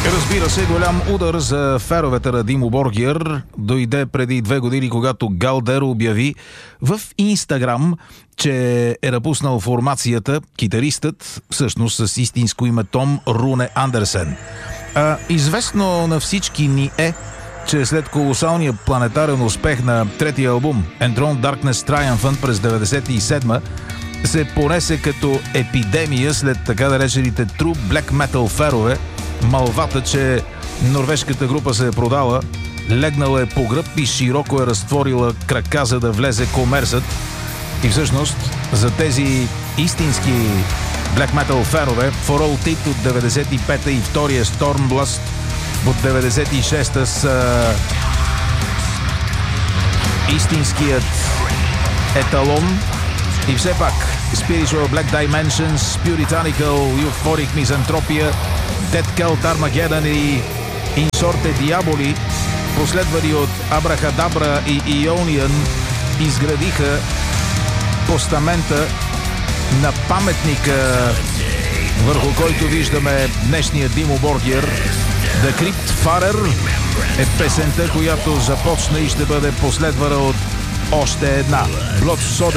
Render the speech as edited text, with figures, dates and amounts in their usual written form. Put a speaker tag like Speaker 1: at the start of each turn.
Speaker 1: Разбира се, голям удар за феровете на Димо Боргир дойде преди 2 години, когато Галдер обяви в Инстаграм, че е напуснал формацията китаристът, всъщност с истинско име Том Руне Андерсен. Известно на всички ни е, че след колосалния планетарен успех на третия албум Enthroned Darkness Triumphant през 1997 се понесе като епидемия след така наречените True Black Metal ферове малвата, че норвежката група се е продала, легнала е по гръб и широко е разтворила крака, за да влезе комерсът. И всъщност за тези истински Black Metal ферове For All Tit от 95-та и втория Stormblast от 96-та са истинският еталон. И все пак Spiritual Black Dimensions, Puritanical, Euphoric Misanthropia, Death Cult Armageddon и Insorte Diaboli, последвани от Abracadabra и Ionian, изградиха постамента на паметника, върху който виждаме днешния Димо Боргир. The Crypt Farer е песента, която започна и ще бъде последвана от още една. Blood Soda.